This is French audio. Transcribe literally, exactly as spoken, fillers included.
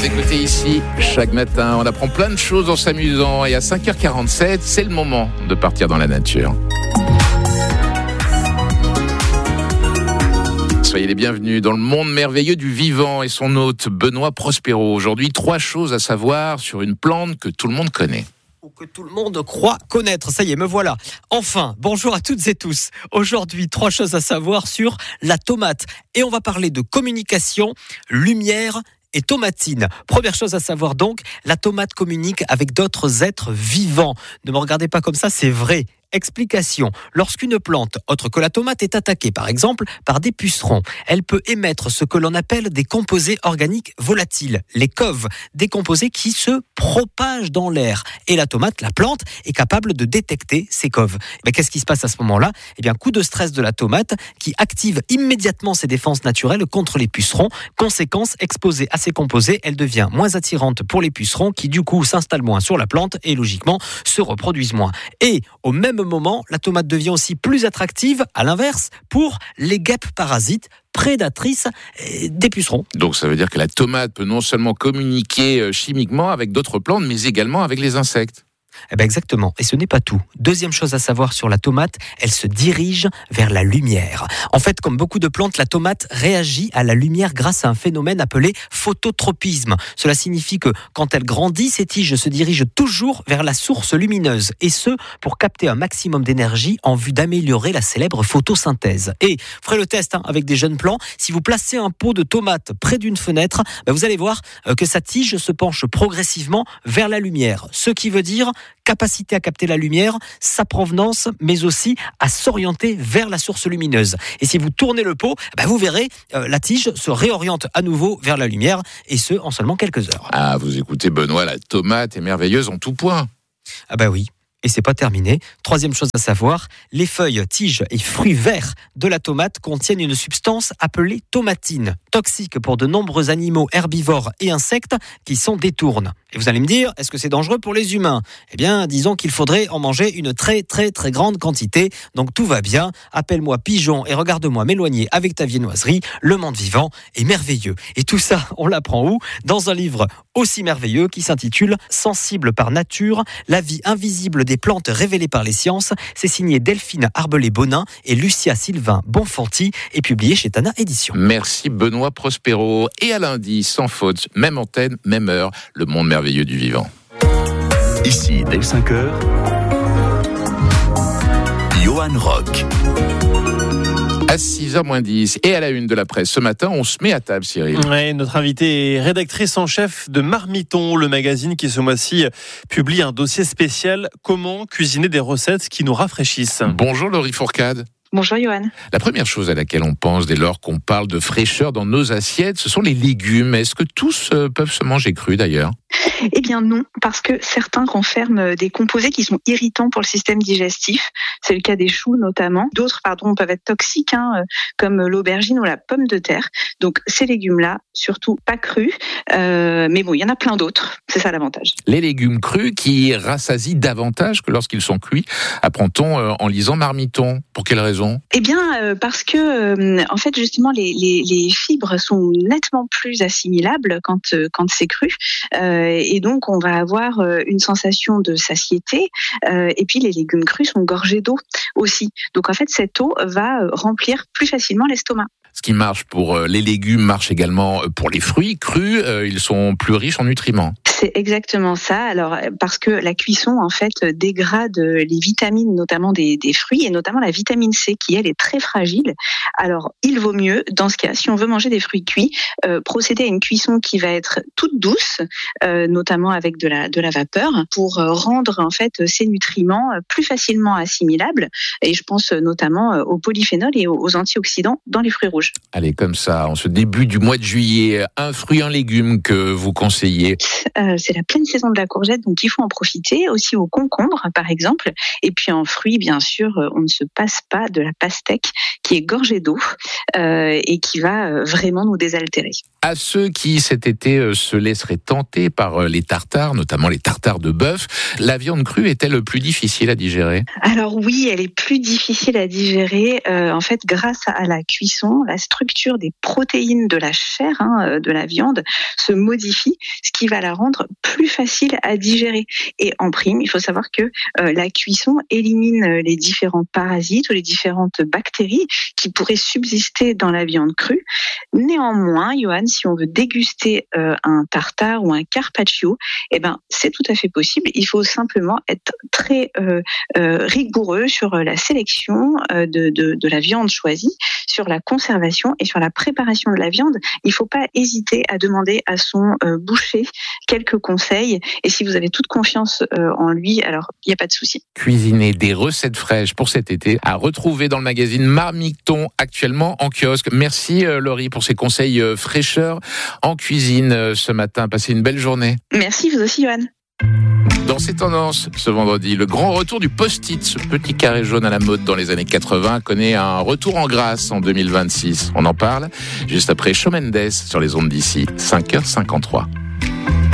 écoutez ici chaque matin. On apprend plein de choses en s'amusant. Et à cinq heures quarante-sept, c'est le moment de partir dans la nature. Soyez les bienvenus dans le monde merveilleux du vivant et son hôte Benoît Prospero. Aujourd'hui, trois choses à savoir sur une plante que tout le monde connaît. Que tout le monde croit connaître. Ça y est, me voilà. Enfin, bonjour à toutes et tous. Aujourd'hui, trois choses à savoir sur la tomate. Et on va parler de communication, lumière et tomatine. Première chose à savoir donc, la tomate communique avec d'autres êtres vivants. Ne me regardez pas comme ça, c'est vrai. Explication. Lorsqu'une plante, autre que la tomate, est attaquée, par exemple, par des pucerons, elle peut émettre ce que l'on appelle des composés organiques volatiles, les C O V, des composés qui se propagent dans l'air. Et la tomate, la plante, est capable de détecter ces C O V. Mais qu'est-ce qui se passe à ce moment-là ? Eh bien, coup de stress de la tomate qui active immédiatement ses défenses naturelles contre les pucerons. Conséquence, exposée à ces composés, elle devient moins attirante pour les pucerons qui, du coup, s'installent moins sur la plante et, logiquement, se reproduisent moins. Et, au même moment, la tomate devient aussi plus attractive, à l'inverse, pour les guêpes parasites prédatrices des pucerons. Donc ça veut dire que la tomate peut non seulement communiquer chimiquement avec d'autres plantes, mais également avec les insectes. Eh ben exactement, et ce n'est pas tout. Deuxième chose à savoir sur la tomate, elle se dirige vers la lumière. En fait, comme beaucoup de plantes, la tomate réagit à la lumière grâce à un phénomène appelé phototropisme. Cela signifie que quand elle grandit, ses tiges se dirigent toujours vers la source lumineuse, et ce, pour capter un maximum d'énergie en vue d'améliorer la célèbre photosynthèse. Et, ferez le test hein, avec des jeunes plants, si vous placez un pot de tomate près d'une fenêtre, ben vous allez voir que sa tige se penche progressivement vers la lumière, ce qui veut dire capacité à capter la lumière, sa provenance, mais aussi à s'orienter vers la source lumineuse. Et si vous tournez le pot, bah vous verrez, euh, la tige se réoriente à nouveau vers la lumière, et ce, en seulement quelques heures. Ah, vous écoutez Benoît, la tomate est merveilleuse en tout point. Ah bah oui. Et c'est pas terminé. Troisième chose à savoir, les feuilles, tiges et fruits verts de la tomate contiennent une substance appelée tomatine, toxique pour de nombreux animaux herbivores et insectes qui s'en détournent. Et vous allez me dire, est-ce que c'est dangereux pour les humains ? Eh bien, disons qu'il faudrait en manger une très très très grande quantité, donc tout va bien. Appelle-moi pigeon et regarde-moi m'éloigner avec ta viennoiserie, le monde vivant est merveilleux. Et tout ça, on l'apprend où ? Dans un livre aussi merveilleux qui s'intitule « Sensible par nature, la vie invisible des plantes révélées par les sciences ». C'est signé Delphine Arbelé-Bonin et Lucia Sylvain Bonfanti et publié chez Tana Éditions. Merci Benoît Prospero. Et à lundi, sans faute, même antenne, même heure, le monde merveilleux du vivant. Ici, dès cinq heures, Johan Rock. À six heures moins dix et à la une de la presse ce matin, on se met à table, Cyril. Ouais, notre invitée est rédactrice en chef de Marmiton, le magazine qui ce mois-ci publie un dossier spécial « Comment cuisiner des recettes qui nous rafraîchissent ». Bonjour Laurie Fourcade. Bonjour Johan. La première chose à laquelle on pense dès lors qu'on parle de fraîcheur dans nos assiettes, ce sont les légumes. Est-ce que tous euh, peuvent se manger crus d'ailleurs ? Eh bien non, parce que certains renferment des composés qui sont irritants pour le système digestif. C'est le cas des choux notamment. D'autres, pardon, peuvent être toxiques, hein, comme l'aubergine ou la pomme de terre. Donc ces légumes-là, surtout pas crus. Euh, mais bon, il y en a plein d'autres. C'est ça l'avantage. Les légumes crus qui rassasient davantage que lorsqu'ils sont cuits, apprend-on euh, en lisant Marmiton. Pour quelle raison ? Eh bien, euh, parce que euh, en fait, justement, les, les, les fibres sont nettement plus assimilables quand euh, quand c'est cru. Euh, Et donc, on va avoir une sensation de satiété. Euh, et puis, les légumes crus sont gorgés d'eau aussi. Donc, en fait, cette eau va remplir plus facilement l'estomac. Ce qui marche pour les légumes marche également pour les fruits crus. Euh, ils sont plus riches en nutriments. C'est exactement ça. Alors, parce que la cuisson, en fait, dégrade les vitamines, notamment des, des fruits, et notamment la vitamine C, qui, elle, est très fragile. Alors, il vaut mieux, dans ce cas, si on veut manger des fruits cuits, euh, procéder à une cuisson qui va être toute douce, euh, notamment avec de la, de la vapeur, pour rendre, en fait, ces nutriments plus facilement assimilables. Et je pense notamment aux polyphénols et aux antioxydants dans les fruits rouges. Allez, comme ça, en ce début du mois de juillet, un fruit, un légume que vous conseillez ? euh, euh, c'est la pleine saison de la courgette, donc il faut en profiter. Aussi au concombre, par exemple. Et puis en fruits, bien sûr, on ne se passe pas de la pastèque qui est gorgée d'eau euh, et qui va vraiment nous désaltérer. À ceux qui cet été euh, se laisseraient tenter par euh, les tartares, notamment les tartares de bœuf, la viande crue est-elle plus difficile à digérer ? Alors oui, elle est plus difficile à digérer. Euh, en fait, grâce à la cuisson, la structure des protéines de la chair hein, de la viande se modifie, ce qui va la rendre plus facile à digérer. Et en prime, il faut savoir que euh, la cuisson élimine les différents parasites ou les différentes bactéries qui pourraient subsister dans la viande crue. Néanmoins, Johan, si on veut déguster euh, un tartare ou un carpaccio, eh ben c'est tout à fait possible. Il faut simplement être très euh, euh, rigoureux sur la sélection euh, de, de, de la viande choisie, sur la conservation et sur la préparation de la viande. Il ne faut pas hésiter à demander à son euh, boucher quelques conseils. Et si vous avez toute confiance euh, en lui, alors il n'y a pas de souci. Cuisiner des recettes fraîches pour cet été à retrouver dans le magazine Marmiton, actuellement en kiosque. Merci euh, Laurie pour ces conseils euh, fraîcheur en cuisine euh, ce matin. Passez une belle journée. Merci, vous aussi Johan. Dans ces tendances, ce vendredi, le grand retour du post-it, ce petit carré jaune à la mode dans les années quatre-vingts, connaît un retour en grâce en deux mille vingt-six. On en parle juste après Shawn Mendes sur les ondes d'ici, cinq heures cinquante-trois.